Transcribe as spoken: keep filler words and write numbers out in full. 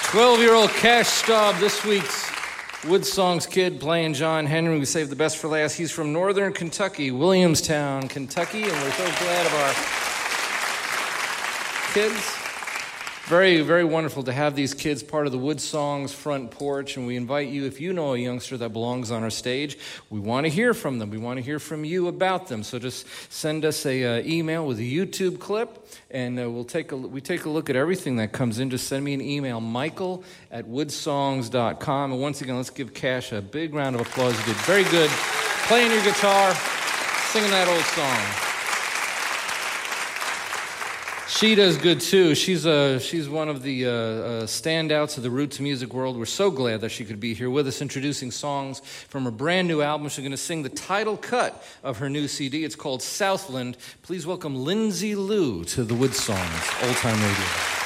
twelve-year-old Cash Staub, this week's Wood Songs kid playing John Henry. We saved the best for last. He's from northern Kentucky, Williamstown, Kentucky, and we're so glad of our kids. Very, very wonderful to have these kids part of the Wood Songs front porch, and we invite you, if you know a youngster that belongs on our stage, we want to hear from them. We want to hear from you about them. So just send us a uh, email with a YouTube clip, and uh, we'll take a we take a look at everything that comes in. Just send me an email, Michael at woodsongs dot com. And once again, let's give Cash a big round of applause. You did very good playing your guitar, singing that old song. She does good too. She's uh, she's one of the uh, uh, standouts of the roots music world. We're so glad that she could be here with us, introducing songs from her brand new album. She's going to sing the title cut of her new C D. It's called Southland. Please welcome Lindsay Lou to the Wood Songs Old Time Radio.